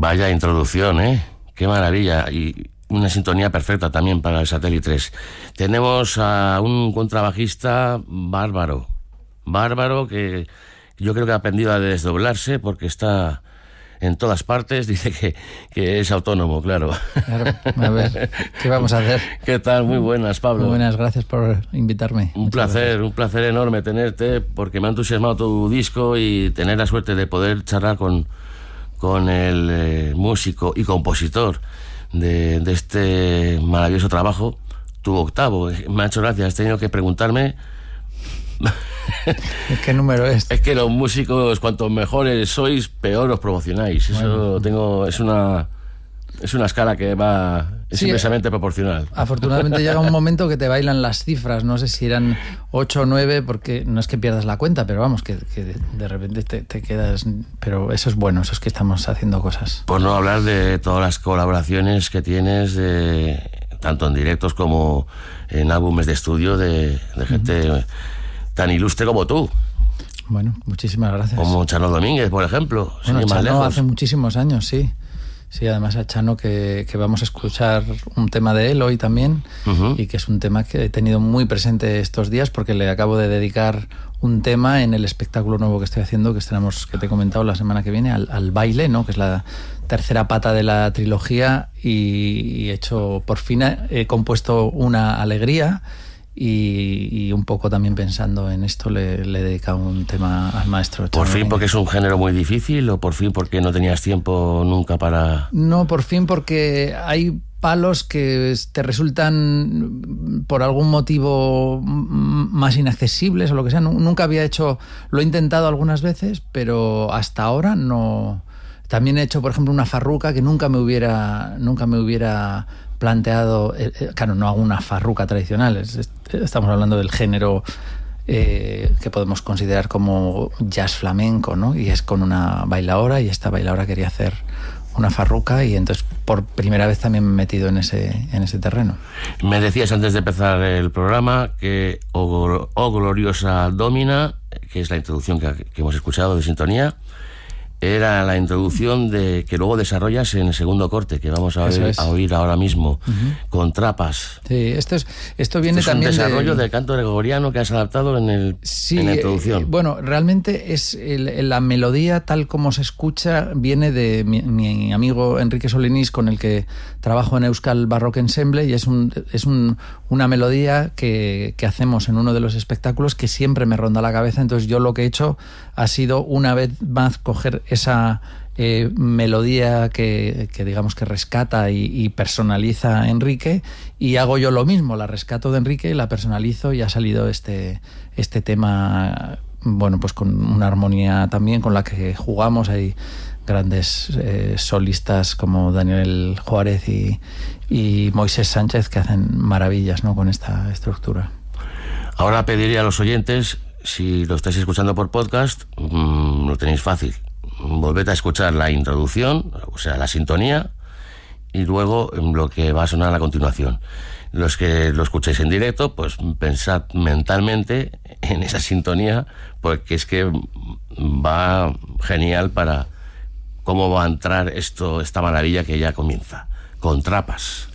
Vaya introducción, ¿eh? Qué maravilla. Y una sintonía perfecta también para el Satélite 3. Tenemos a un contrabajista bárbaro, que yo creo que ha aprendido a desdoblarse porque está en todas partes. Dice que es autónomo, claro. A ver, ¿qué vamos a hacer? ¿Qué tal? Muy buenas, Pablo. Muy buenas, gracias por invitarme. Un placer enorme tenerte, porque me ha entusiasmado tu disco y tener la suerte de poder charlar con el músico y compositor de este maravilloso trabajo, tu octavo. Me ha hecho gracia, has tenido que preguntarme ¿qué número es? Es que los músicos, cuanto mejores sois, peor os promocionáis. Eso es una escala que es inversamente proporcional. Afortunadamente llega un momento que te bailan las cifras. No sé si eran 8 o 9, porque no es que pierdas la cuenta, pero vamos, que de repente te quedas. Pero eso es bueno, eso es que estamos haciendo cosas. Por no hablar de todas las colaboraciones que tienes, tanto en directos como en álbumes de estudio de gente tan ilustre como tú. Bueno, muchísimas gracias. Como Chano Domínguez, por ejemplo. Bueno, Chano hace muchísimos años, sí. Sí, además a Chano que vamos a escuchar un tema de él hoy también, y que es un tema que he tenido muy presente estos días porque le acabo de dedicar un tema en el espectáculo nuevo que estoy haciendo, que estrenamos, que te he comentado, la semana que viene, al baile, ¿no? Que es la tercera pata de la trilogía, y por fin he compuesto una alegría. Y un poco también pensando en esto le he dedicado un tema al maestro Chano. ¿Por fin porque es un género muy difícil o por fin porque no tenías tiempo nunca para...? No, por fin porque hay palos que te resultan por algún motivo más inaccesibles o lo que sea. Nunca había hecho... Lo he intentado algunas veces, pero hasta ahora no... También he hecho, por ejemplo, una farruca que nunca me hubiera planteado. Claro, no hago una farruca tradicional, estamos hablando del género que podemos considerar como jazz flamenco, ¿no? Y es con una bailaora, y esta bailaora quería hacer una farruca, y entonces por primera vez también me he metido en ese terreno. Me decías antes de empezar el programa que O Gloriosa Domina, que es la introducción que hemos escuchado de Sintonía, era la introducción que luego desarrollas en el segundo corte, que vamos a oír ahora mismo, con Trapas. Sí, esto viene también es un desarrollo del canto gregoriano que has adaptado en la introducción. Bueno, realmente es la melodía tal como se escucha, viene de mi amigo Enrique Solinís, con el que trabajo en Euskal Baroque Ensemble, y es una melodía que hacemos en uno de los espectáculos que siempre me ronda la cabeza. Entonces yo lo que he hecho ha sido una vez más coger esa melodía que digamos que rescata y personaliza Enrique, y hago yo lo mismo, la rescato de Enrique, la personalizo, y ha salido este tema, bueno, pues con una armonía también con la que jugamos. Hay grandes solistas como Daniel Juárez y Moisés Sánchez que hacen maravillas, ¿no?, con esta estructura. Ahora pediría a los oyentes, si lo estáis escuchando por podcast, lo tenéis fácil. Volved a escuchar la introducción, o sea, la sintonía, y luego lo que va a sonar a continuación. Los que lo escuchéis en directo, pues pensad mentalmente en esa sintonía, porque es que va genial para cómo va a entrar esta maravilla que ya comienza, con Trapas.